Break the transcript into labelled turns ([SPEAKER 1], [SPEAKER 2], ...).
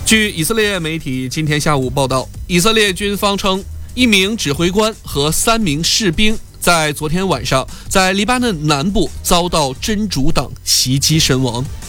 [SPEAKER 1] 据以色列媒体今天下午报道，以色列军方称，一名指挥官和3名士兵在昨天晚上在黎巴嫩南部遭到真主党袭击身亡。